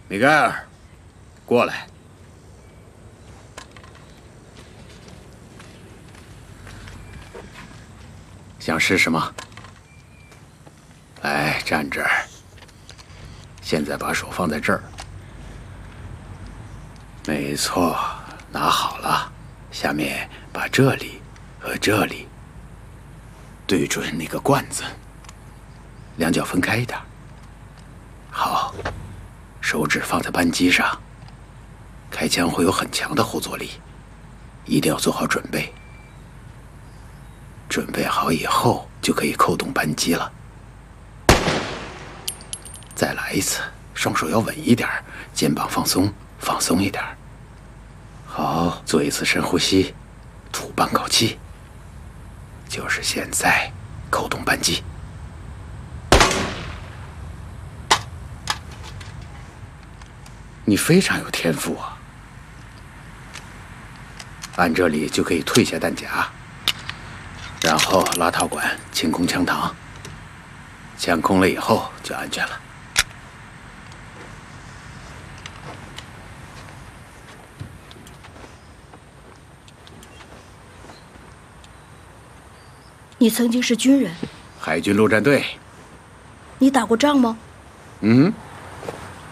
米盖尔，过来。想吃什么？来，站这儿。现在把手放在这儿。没错，拿好了。下面把这里和这里对准那个罐子，两脚分开一点。好，手指放在扳机上。开枪会有很强的后坐力，一定要做好准备。准备好以后就可以扣动扳机了。再来一次，双手要稳一点，肩膀放松，放松一点。好，做一次深呼吸，吐半口气。就是现在，扣动扳机。你非常有天赋啊！按这里就可以退下弹夹，然后拉套管清空枪膛。枪空了以后就安全了。 你曾经是军人， 海军陆战队。 你打过仗吗？ 嗯。